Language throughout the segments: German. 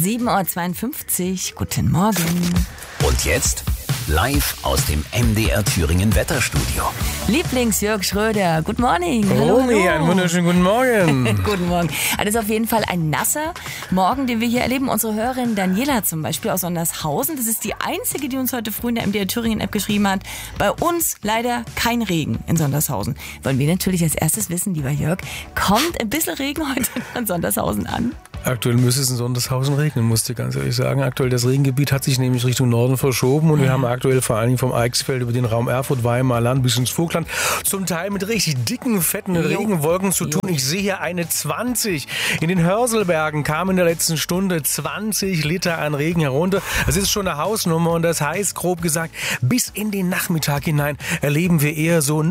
7:52 Uhr. Guten Morgen. Und jetzt live aus dem MDR Thüringen Wetterstudio. Lieblings-Jörg Schröder, good morning. Romy, einen wunderschönen guten Morgen. Guten Morgen. Das ist auf jeden Fall ein nasser Morgen, den wir hier erleben. Unsere Hörerin Daniela zum Beispiel aus Sondershausen, das ist die einzige, die uns heute früh in der MDR Thüringen-App geschrieben hat. Bei uns leider kein Regen in Sondershausen. Wollen wir natürlich als erstes wissen, lieber Jörg, kommt ein bisschen Regen heute in Sondershausen an? Aktuell müsste es in Sondershausen regnen, muss ich ganz ehrlich sagen. Aktuell das Regengebiet hat sich nämlich Richtung Norden verschoben und wir haben aktuell vor allen Dingen vom Eichsfeld über den Raum Erfurt, Weimar Land bis ins Vogtland zum Teil mit richtig dicken, fetten Regenwolken zu tun. Ich sehe hier eine 20. In den Hörselbergen kamen in der letzten Stunde 20 Liter an Regen herunter. Das ist schon eine Hausnummer und das heißt, grob gesagt, bis in den Nachmittag hinein erleben wir eher so,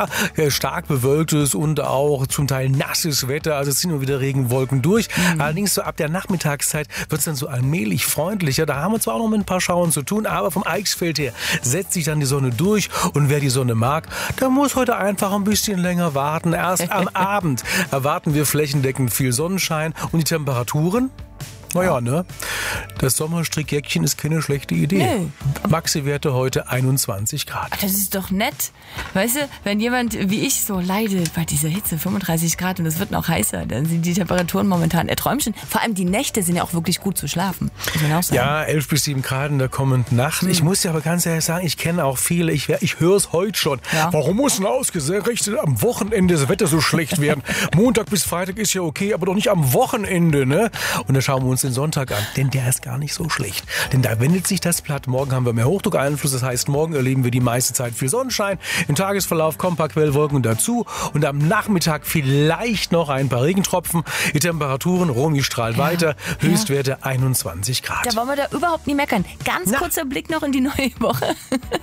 stark bewölktes und auch zum Teil nasses Wetter. Also es sind nur wieder Regenwolken durch. Allerdings so ab der Nachmittagszeit wird es dann so allmählich freundlicher. Da haben wir zwar auch noch mit ein paar Schauern zu tun, aber vom Eichsfeld her setzt sich dann die Sonne durch. Und wer die Sonne mag, der muss heute einfach ein bisschen länger warten. Erst am Abend erwarten wir flächendeckend viel Sonnenschein und die Temperaturen. Naja, ne? Das Sommerstrickjäckchen ist keine schlechte Idee. Nee. Maxi-Werte heute 21 Grad. Ach, das ist doch nett. Weißt du, wenn jemand wie ich so leidet bei dieser Hitze, 35 Grad und es wird noch heißer, dann sind die Temperaturen momentan Träumchen. Vor allem die Nächte sind ja auch wirklich gut zu schlafen. Muss man auch sagen. Ja, 11 bis 7 Grad in der kommenden Nacht. Ich muss ja aber ganz ehrlich sagen, ich kenne auch viele, ich höre es heute schon. Ja. Warum muss denn ausgerechnet am Wochenende das Wetter so schlecht werden? Montag bis Freitag ist ja okay, aber doch nicht am Wochenende, ne? Und da schauen wir uns den Sonntag an, denn der ist gar nicht so schlecht. Denn da wendet sich das Blatt. Morgen haben wir mehr Hochdruckeinfluss, das heißt, morgen erleben wir die meiste Zeit viel Sonnenschein. Im Tagesverlauf kommen ein paar Quellwolken dazu und am Nachmittag vielleicht noch ein paar Regentropfen. Die Temperaturen, Romy strahlt weiter, Höchstwerte 21 Grad. Da wollen wir da überhaupt nie meckern. Ganz kurzer Blick noch in die neue Woche.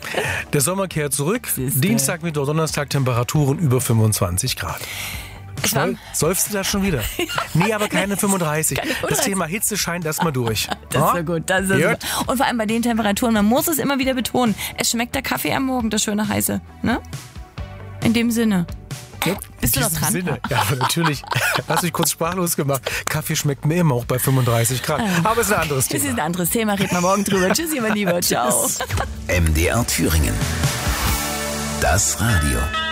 Der Sommer kehrt zurück. Dienstag, Mittwoch, Donnerstag Temperaturen über 25 Grad. Säufst du das schon wieder? Nee, aber keine 35. Das Thema Hitze scheint erstmal durch. Das ist so gut. Das ist super. Und vor allem bei den Temperaturen, man muss es immer wieder betonen, es schmeckt der Kaffee am Morgen, das schöne Heiße. Ne? In dem Sinne. Bist du noch dran? Ja, aber natürlich. Hast dich kurz sprachlos gemacht. Kaffee schmeckt mir immer auch bei 35 Grad. Aber es ist ein anderes Thema. Das ist ein anderes Thema, reden wir morgen drüber. Tschüssi, mein Lieber. Ciao. MDR Thüringen. Das Radio.